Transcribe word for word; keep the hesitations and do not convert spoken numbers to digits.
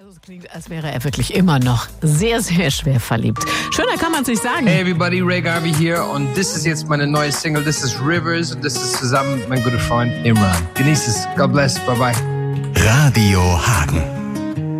Also es klingt, als wäre er wirklich immer noch sehr, sehr schwer verliebt. Schöner kann man es nicht sagen. Hey everybody, Ray Garvey hier und das ist jetzt meine neue Single. Das ist Rivers und das ist zusammen mit meinem guten Freund Imran. Genieß es. God bless. Bye bye. Radio Hagen.